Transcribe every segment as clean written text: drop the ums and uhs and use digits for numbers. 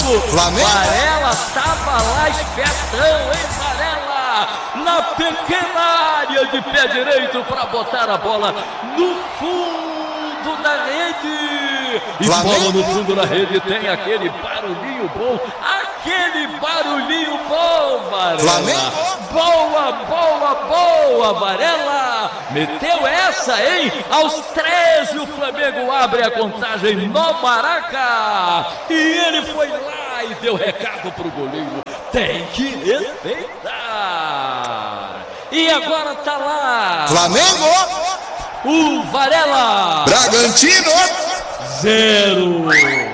Flamengo. Varela tava lá espertão, hein, Varela? Na pequena área de pé direito para botar a bola no fundo da rede. E Flamengo. bola no fundo da rede tem aquele barulhinho bom. Aquele barulhinho bom, Varela. Flamengo. Boa, boa, boa, Varela. Meteu essa, hein? Aos 13 o Flamengo abre a contagem no Maraca. E ele foi lá e deu recado pro goleiro. Tem que respeitar. E agora tá lá. Flamengo. O Varela. Bragantino. 0.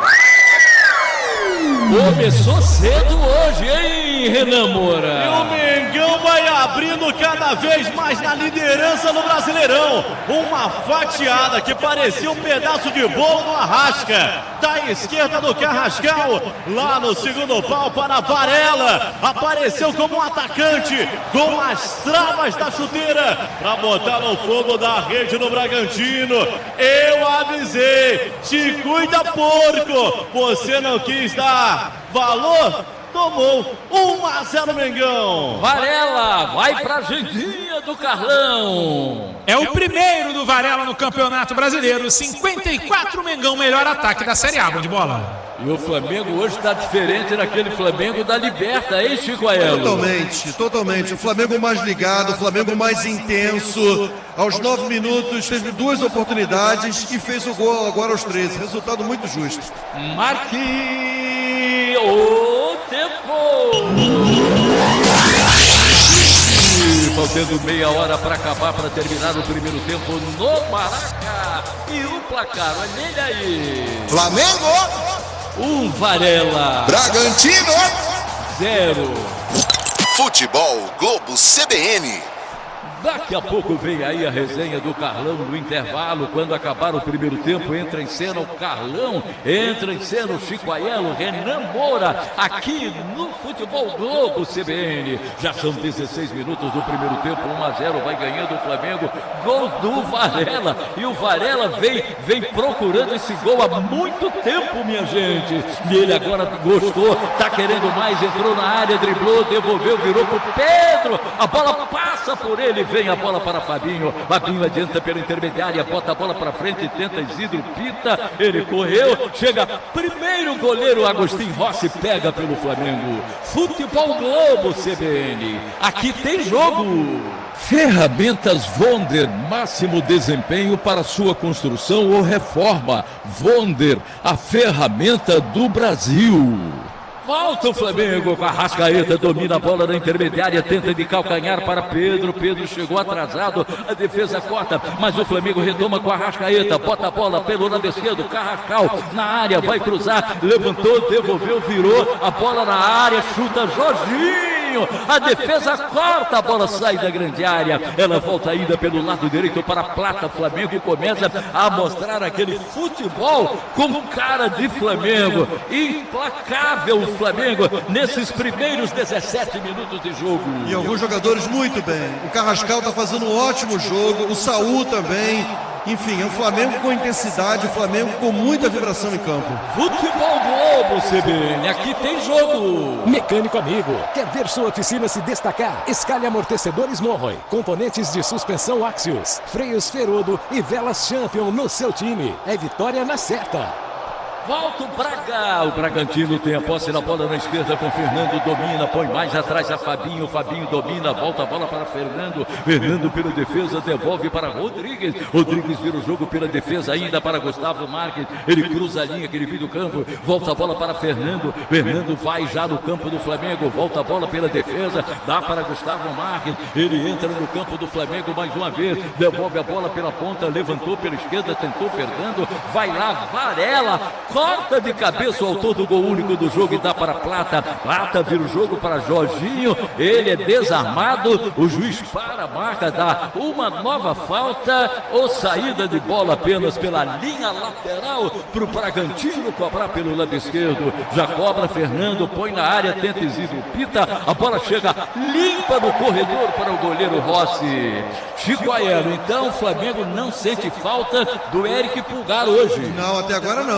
Começou cedo hoje, hein, Renan Moura? E o Mengão vai abrindo cada vez mais na liderança no Brasileirão. Uma fatiada que parecia um pedaço de bolo no Arrasca. Da esquerda do Carrascal, lá no segundo pau para Varela. Apareceu como um atacante, com as travas da chuteira, para botar no fogo da rede no Bragantino. Eu avisei, te cuida, porco. Você não quis dar valor, tomou 1-0 Mengão. Varela vai pra agendinha do Carlão. É o primeiro do Varela no Campeonato Brasileiro. 54 Mengão, melhor ataque da Série A. Bom de bola. E o Flamengo hoje está diferente daquele Flamengo da Liberta, hein, Chico Aelo? Totalmente. O Flamengo mais ligado, o Flamengo mais intenso. Aos 9 minutos teve 2 oportunidades e fez o gol agora aos 13. Resultado muito justo. Marque o tempo. Faltando meia hora para acabar, para terminar o primeiro tempo no Maraca. E o placar, olha ele aí. Flamengo. Varela. Bragantino. 0. Futebol Globo CBN. Daqui a pouco vem aí a resenha do Carlão no intervalo. Quando acabar o primeiro tempo, entra em cena o Carlão, entra em cena o Chico Aelo, Renan Moura, aqui no Futebol Globo CBN. Já são 16 minutos do primeiro tempo, 1-0, vai ganhando o Flamengo. Gol do Varela. E o Varela vem procurando esse gol há muito tempo, minha gente. E ele agora gostou, tá querendo mais, entrou na área, driblou, devolveu, virou pro Pedro. A bola passa por ele. Vem a bola para Fabinho. Fabinho adianta pela intermediária, bota a bola para frente, tenta Isidro, pita. Ele correu, chega primeiro o goleiro Agostinho Rossi, pega pelo Flamengo. Futebol Globo CBN. Aqui tem jogo. Ferramentas Vonder, máximo desempenho para sua construção ou reforma. Vonder, a ferramenta do Brasil. Volta o Flamengo com a Arrascaeta, domina a bola na intermediária, tenta de calcanhar para Pedro. Pedro chegou atrasado, a defesa corta, mas o Flamengo retoma com a Arrascaeta, bota a bola pelo lado esquerdo, Carrascal na área, vai cruzar, levantou, devolveu, virou a bola na área, chuta Jorginho. A defesa corta, a bola sai da grande área, ela volta ainda pelo lado direito para a Plata. Flamengo começa a mostrar aquele futebol com cara de Flamengo, implacável o Flamengo nesses primeiros 17 minutos de jogo. E alguns jogadores muito bem. O Carrascal está fazendo um ótimo jogo, o Saúl também. Enfim, é um Flamengo com intensidade, o Flamengo com muita vibração em campo. Futebol Globo CBN, aqui tem jogo. Mecânico amigo, quer ver sua oficina se destacar? Escale amortecedores Monroy, componentes de suspensão Axios, freios Ferodo e velas Champion no seu time. É vitória na certa. Volta o Braga, o Bragantino tem a posse na bola na esquerda com Fernando, domina, põe mais atrás a Fabinho, Fabinho domina, volta a bola para Fernando, Fernando pela defesa, devolve para Rodrigues, Rodrigues vira o jogo pela defesa ainda para Gustavo Marques, ele cruza a linha, aquele vídeo do campo, volta a bola para Fernando, Fernando vai já no campo do Flamengo, volta a bola pela defesa, dá para Gustavo Marques, ele entra no campo do Flamengo mais uma vez, devolve a bola pela ponta, levantou pela esquerda, tentou Fernando, vai lá, Varela, corta de cabeça o autor do gol único do jogo e dá para Plata. Plata vira o jogo para Jorginho. Ele é desarmado. O juiz para a marca, dá uma nova falta ou saída de bola apenas pela linha lateral para o Bragantino cobrar pelo lado esquerdo. Já cobra Fernando, põe na área, tenta Isidro, pita. A bola chega limpa no corredor para o goleiro Rossi. Chico Aelo, então o Flamengo não sente falta do Eric Pulgar hoje. Não, até agora não. Repito,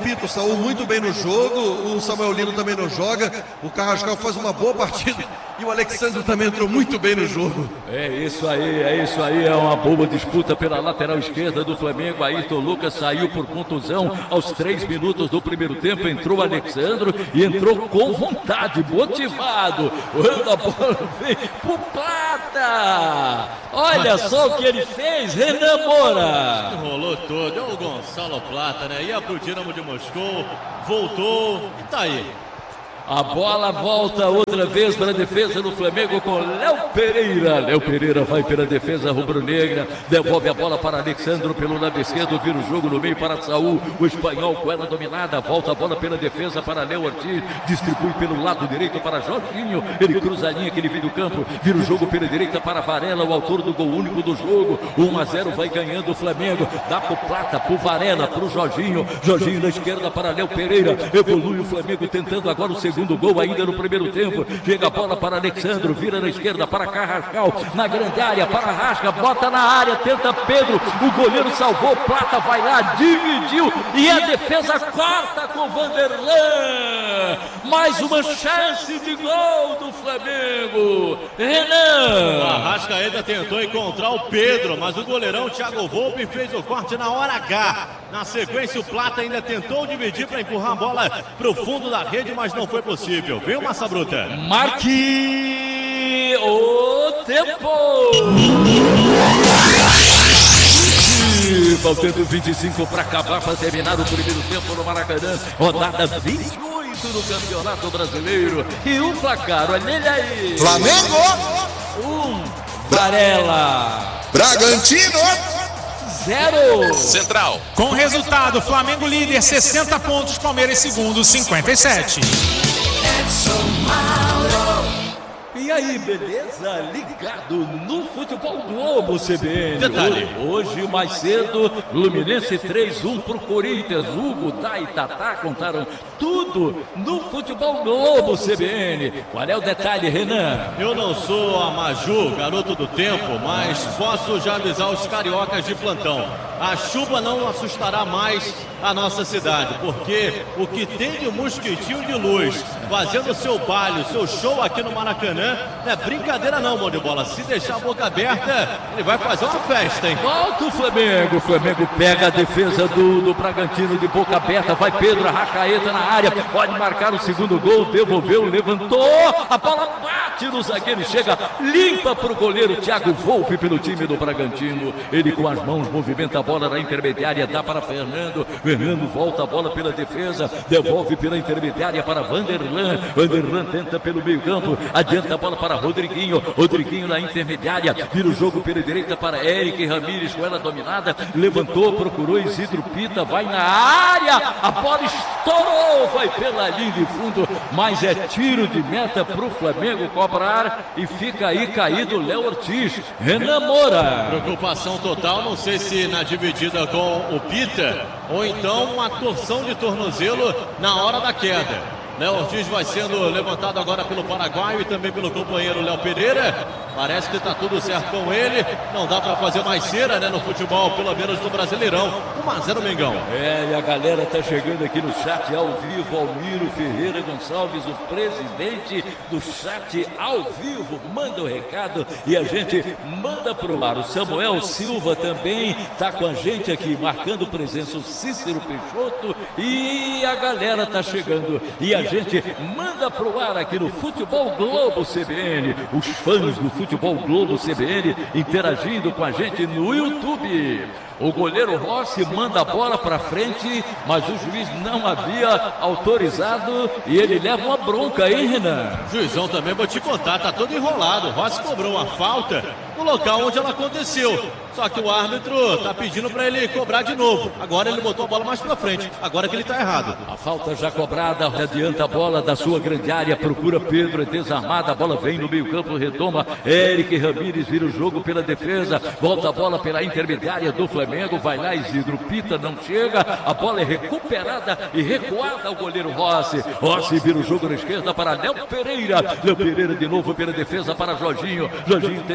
repito, o Saul muito bem no jogo, o Samuel Lino também não joga, o Carrascal faz uma boa partida e o Alexandre também entrou muito bem no jogo. É isso aí, é uma boa disputa pela lateral esquerda do Flamengo. Ayrton Lucas saiu por contusão aos 3 minutos do primeiro tempo, entrou o Alexandre e entrou com vontade, motivado. Quando a bola vem pro Plata, olha só o que ele fez, Renan Moura. Rolou todo, é o Gonçalo Plata, né? Ia pro Dinamo de Moscou, voltou e tá aí. A bola volta outra vez para a defesa do Flamengo com Léo Pereira. Léo Pereira vai pela defesa rubro-negra, devolve a bola para Alexandre pelo lado esquerdo, vira o jogo no meio para Saul, o espanhol com ela dominada, volta a bola pela defesa para Léo Ortiz, distribui pelo lado direito para Jorginho, ele cruza a linha que ele vem do campo, vira o jogo pela direita para Varela, o autor do gol único do jogo. 1-0 vai ganhando o Flamengo, dá pro Plata, pro Varela, pro Jorginho, Jorginho na esquerda para Léo Pereira, evolui o Flamengo tentando agora o segundo gol ainda no primeiro tempo. Chega a bola para Alexandre, vira na esquerda para Carrascal, na grande área para Rasca, bota na área, tenta Pedro, o goleiro salvou, Plata vai lá, dividiu e a defesa corta com Vanderlan. Mais uma chance de gol do Flamengo. Renan. O Arrascaeta tentou encontrar o Pedro, mas o goleirão Thiago Volpe fez o corte na hora H. Na sequência, o Plata ainda tentou dividir para empurrar a bola para o fundo da rede, mas não foi possível. Viu, Massa Bruta? Marque o tempo. Faltando 25 para acabar, para terminar o primeiro tempo no Maracanã. Rodada 28 do Campeonato Brasileiro. E o placar, olha ele aí. Flamengo. 1, Varela. Bragantino. 0. Central. Com o resultado, Flamengo líder 60 pontos, Palmeiras segundo 57. E aí, beleza? Ligado no Futebol Globo CBN. Detalhe. Hoje mais cedo, Fluminense 3-1 pro Corinthians. Hugo, Dai e Tatá contaram tudo no Futebol Globo CBN. Qual é o detalhe, Renan? Eu não sou a Maju, garoto do tempo, mas posso já avisar os cariocas de plantão. A chuva não assustará mais a nossa cidade, porque o que tem de mosquitinho de luz fazendo seu baile, seu show aqui no Maracanã, não é brincadeira não, mão de bola. Se deixar a boca aberta, ele vai fazer uma festa, hein? Volta o Flamengo. O Flamengo pega a defesa do Bragantino de boca aberta. Vai Pedro, Arrascaeta na área. Pode marcar o segundo gol. Devolveu, levantou. A bola bate no zagueiro. Chega limpa para o goleiro Thiago Volpe pelo time do Bragantino. Ele com as mãos movimenta a bola na intermediária. Dá para Fernando. Fernando volta a bola pela defesa. Devolve pela intermediária para Vanderlan. Vanderlan tenta pelo meio campo. Adianta a bola para Rodriguinho. Rodriguinho na intermediária. Vira o jogo pela direita para Eric Ramírez com ela dominada. Levantou, procurou Isidro Pita. Vai na área. A bola estourou. Vai pela linha de fundo. Mas é tiro de meta para o Flamengo cobrar. E fica aí caído Léo Ortiz. Renan Moura. Preocupação total. Não sei se na dividida com o Pita ou então uma torção de tornozelo na hora da queda. Léo Ortiz vai sendo levantado agora pelo paraguaio e também pelo companheiro Léo Pereira. Parece que está tudo certo com ele. Não dá para fazer mais cera, né, no futebol, pelo menos no Brasileirão. 1-0 Mengão. É, e a galera está chegando aqui no chat ao vivo. Almiro Ferreira Gonçalves, o presidente do chat ao vivo, manda o recado e a gente manda pro ar. O Samuel Silva também está com a gente aqui, marcando presença. O Cícero Peixoto e a galera está chegando. E a gente manda pro ar aqui no Futebol Globo CBN. Os fãs do Futebol Globo CBN interagindo com a gente no YouTube. O goleiro Rossi manda a bola para frente, mas o juiz não havia autorizado e ele leva uma bronca aí, Renan. Juizão também, vou te contar, tá todo enrolado. O Rossi cobrou uma falta no local onde ela aconteceu. Só que o árbitro tá pedindo para ele cobrar de novo. Agora ele botou a bola mais para frente. Agora que ele tá errado. A falta já cobrada, adianta a bola da sua grande área, procura Pedro, é desarmada, a bola vem no meio campo, retoma Eric Ramírez, vira o jogo pela defesa, volta a bola pela intermediária do Flamengo, vai lá Isidro Pita, não chega, a bola é recuperada e recuada ao goleiro Rossi. Rossi vira o jogo na esquerda para Léo Pereira. Léo Pereira de novo pela defesa para Jorginho. Jorginho tenta incrementar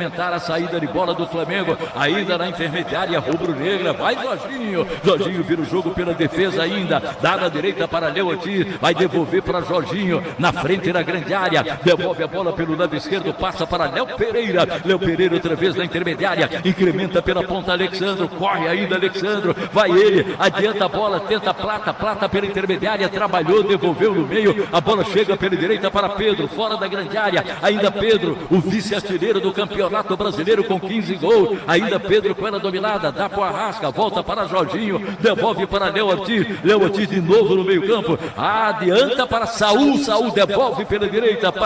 aumentar a saída de bola do Flamengo, ainda na intermediária rubro-negra, vai Jorginho vira o jogo pela defesa ainda, dá na direita para Léo Ortiz, vai devolver para Jorginho, na frente da grande área, devolve a bola pelo lado esquerdo, passa para Léo Pereira outra vez na intermediária, incrementa pela ponta Alexandro, corre ainda Alexandro, vai ele, adianta a bola, tenta Plata pela intermediária, trabalhou, devolveu no meio, a bola chega pela direita para Pedro, fora da grande área, ainda Pedro, o vice-artilheiro do Campeonato Brasileiro com 15 gols, ainda Pedro com ela dominada, dá para o Arrasca, volta para Jorginho, devolve para Léo Ortiz de novo no meio campo, adianta para Saul devolve pela direita,